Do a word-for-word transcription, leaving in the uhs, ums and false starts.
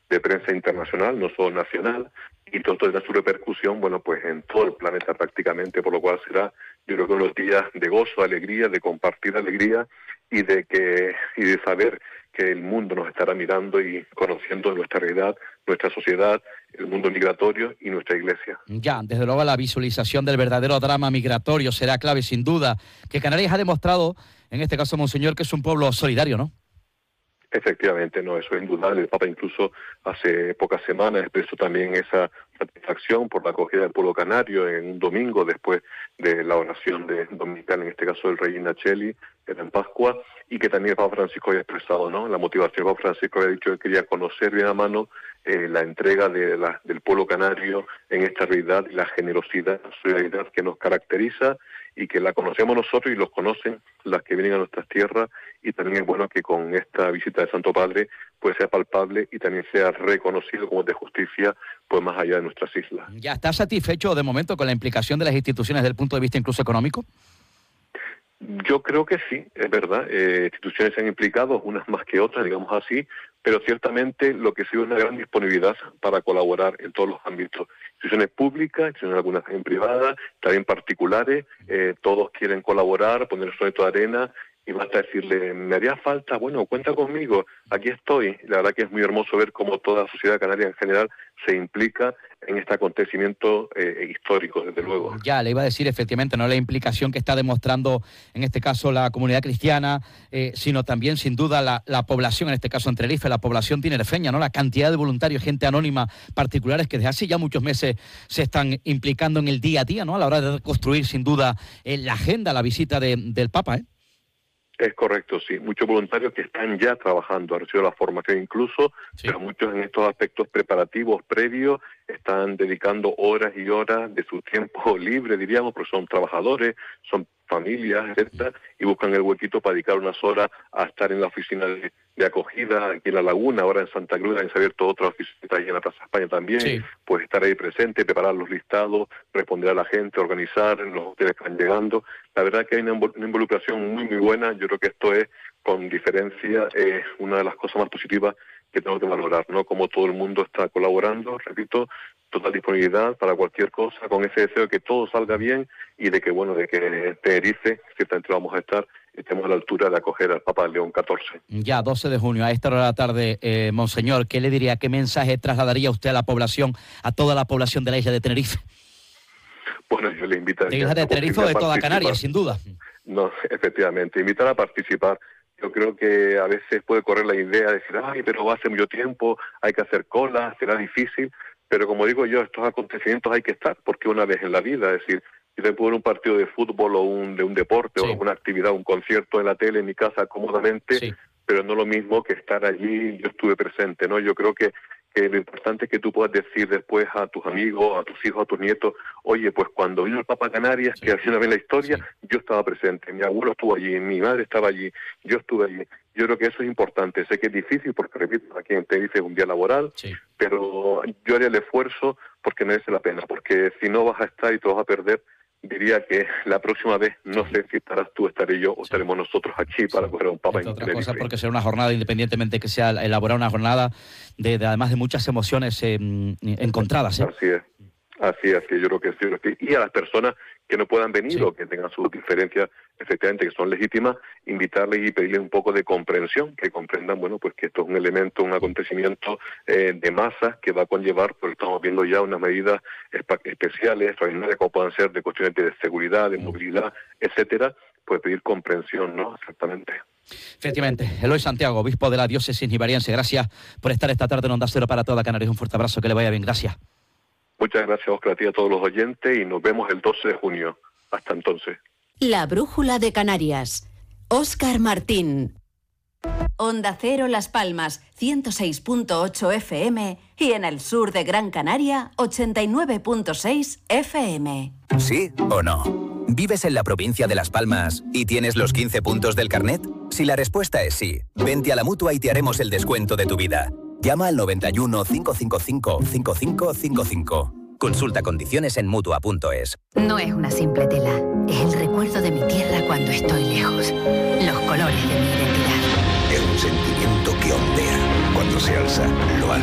de prensa internacional, no solo nacional, y todo tendrá su repercusión, bueno, pues en todo el planeta prácticamente, por lo cual será, yo creo que unos días de gozo, alegría, de compartir alegría y de que y de saber que el mundo nos estará mirando y conociendo nuestra realidad, nuestra sociedad, el mundo migratorio y nuestra iglesia. Ya, desde luego la visualización del verdadero drama migratorio será clave, sin duda, que Canarias ha demostrado, en este caso, Monseñor, que es un pueblo solidario, ¿no? Efectivamente, no, eso es indudable. El Papa incluso hace pocas semanas expresó también esa satisfacción por la acogida del pueblo canario en un domingo después de la oración de dominicana, en este caso del Regina Coeli, era en Pascua, y que también el Papa Francisco había expresado, ¿no? La motivación del Papa Francisco había dicho que quería conocer bien a mano eh, la entrega de la, del pueblo canario en esta realidad y la generosidad, la solidaridad que nos caracteriza y que la conocemos nosotros y los conocen las que vienen a nuestras tierras, y también es bueno que con esta visita del Santo Padre pues sea palpable y también sea reconocido como de justicia pues más allá de nuestras islas. ¿Ya está satisfecho de momento con la implicación de las instituciones desde el punto de vista incluso económico? Yo creo que sí, es verdad. Eh, instituciones se han implicado, unas más que otras, digamos así, pero ciertamente lo que sí es una gran disponibilidad para colaborar en todos los ámbitos. Instituciones públicas, instituciones algunas también privadas, también particulares, eh, todos quieren colaborar, poner su granito de arena, y basta decirle, me haría falta, bueno, cuenta conmigo, aquí estoy. La verdad que es muy hermoso ver cómo toda la sociedad canaria en general se implica en este acontecimiento eh, histórico, desde luego. Ya, le iba a decir efectivamente, no la implicación que está demostrando en este caso la comunidad cristiana, eh, sino también sin duda la, la población, en este caso en Tenerife, la población tinerfeña, ¿no? La cantidad de voluntarios, gente anónima, particulares que desde hace ya muchos meses se están implicando en el día a día, ¿no? A la hora de construir sin duda eh, la agenda, la visita de, del Papa, ¿eh? Es correcto, sí. Muchos voluntarios que están ya trabajando, han recibido la formación incluso, sí. Pero muchos en estos aspectos preparativos previos están dedicando horas y horas de su tiempo libre, diríamos, porque son trabajadores, son familias, etcétera, y buscan el huequito para dedicar unas horas a estar en la oficina de, de acogida aquí en La Laguna, ahora en Santa Cruz, han abierto otra oficina ahí en la Plaza España también, sí. Pues estar ahí presente, preparar los listados, responder a la gente, organizar en los hoteles que están llegando. La verdad que hay una involucración muy, muy buena. Yo creo que esto es, con diferencia, eh, una de las cosas más positivas que tengo que valorar, ¿no? Como todo el mundo está colaborando, repito, total disponibilidad para cualquier cosa, con ese deseo de que todo salga bien y de que, bueno, de que Tenerife, ciertamente vamos a estar, estemos a la altura de acoger al Papa León catorce. Ya, doce de junio, a esta hora de la tarde, eh, Monseñor, ¿qué le diría, qué mensaje trasladaría usted a la población, a toda la población de la isla de Tenerife? Bueno, yo le invito a... De isla de Tenerife o de toda Canarias, sin duda. No, efectivamente, invitar a participar. Yo creo que a veces puede correr la idea de decir, ay, pero va a ser mucho tiempo, hay que hacer cola, será difícil, pero como digo yo, estos acontecimientos hay que estar, porque una vez en la vida, es decir, yo te puedo ver un partido de fútbol o un, de un deporte sí. o una actividad, un concierto en la tele, en mi casa, cómodamente, sí. pero no lo mismo que estar allí, yo estuve presente, ¿no? Yo creo que, que lo importante es que tú puedas decir después a tus amigos, a tus hijos, a tus nietos, oye, pues cuando vino el Papa Canarias, sí. que hace una vez la historia, sí. yo estaba presente, mi abuelo estuvo allí, mi madre estaba allí, yo estuve allí. Yo creo que eso es importante. Sé que es difícil porque, repito, aquí en Tenerife es un día laboral, sí. pero yo haría el esfuerzo porque merece la pena, porque si no vas a estar y te vas a perder, diría que la próxima vez, no sí. sé si estarás tú, estaré yo o sí. estaremos nosotros aquí para sí. coger a un Papa en otra cosa porque será una jornada, independientemente que sea elaborar una jornada, de, de además de muchas emociones eh, encontradas. ¿eh? Así es. Así es, yo creo que sí. Y a las personas que no puedan venir sí. o que tengan sus diferencias, efectivamente, que son legítimas, invitarles y pedirles un poco de comprensión, que comprendan, bueno, pues que esto es un elemento, un acontecimiento eh, de masas que va a conllevar, pues estamos viendo ya unas medidas especiales, extraordinarias, como puedan ser de cuestiones de seguridad, de movilidad, etcétera, pues pedir comprensión, ¿no? Exactamente. Efectivamente. Eloy Santiago, obispo de la diócesis nivariense, gracias por estar esta tarde en Onda Cero para toda Canarias. Un fuerte abrazo, que le vaya bien, gracias. Muchas gracias, Oscar, a ti y a todos los oyentes, y nos vemos el doce de junio. Hasta entonces. La Brújula de Canarias. Óscar Martín. Onda Cero Las Palmas, ciento seis punto ocho F M, y en el sur de Gran Canaria, ochenta y nueve punto seis F M. ¿Sí o no? ¿Vives en la provincia de Las Palmas y tienes los quince puntos del carnet? Si la respuesta es sí, vente a la Mutua y te haremos el descuento de tu vida. Llama al noventa y uno, cinco cinco cinco, cinco cinco cinco cinco. Consulta condiciones en mutua punto es. No es una simple tela, es el recuerdo de mi tierra cuando estoy lejos. Los colores de mi identidad. Es un sentimiento que ondea cuando se alza lo alto